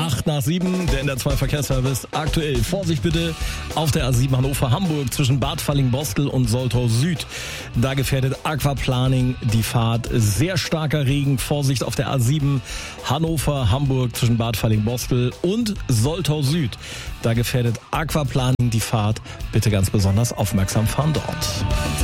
8:07, der NDR2 Verkehrsservice. Aktuell Vorsicht bitte auf der A7 Hannover-Hamburg zwischen Bad Falling-Bostel und Soltau Süd. Da gefährdet Aquaplaning die Fahrt. Sehr starker Regen. Vorsicht auf der A7 Hannover-Hamburg zwischen Bad Falling-Bostel und Soltau Süd. Da gefährdet Aquaplaning die Fahrt. Bitte ganz besonders aufmerksam fahren dort.